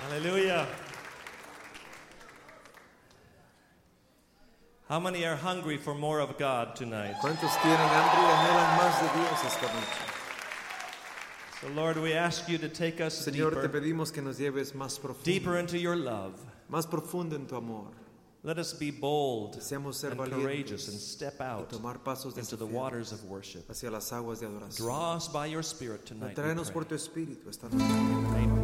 Hallelujah. How many are hungry for more of God tonight? ¿Cuántos tienen hambre y anhelan más de Dios esta noche? So Lord, we ask you to take us Señor, te deeper, pedimos que nos lleves más deeper profundo, into your love. más profundo en tu amor. Let us be bold Deseamos ser and courageous valientes and step y out tomar pasos into the desafiantes waters of worship. hacia las aguas de adoración. Draw us by your Spirit tonight. we Tráenos pray. por tu espíritu esta noche. Amen.